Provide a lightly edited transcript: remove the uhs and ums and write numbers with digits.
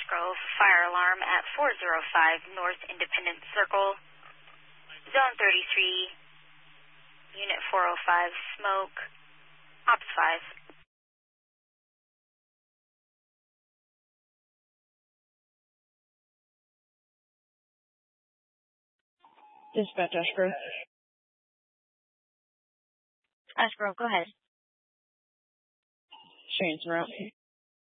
Grove, fire alarm at 405 North Independence Circle, Zone 33, Unit 405, smoke, Ops 5. Dispatch Ash Grove. Ash Grove, go ahead. Shane's route.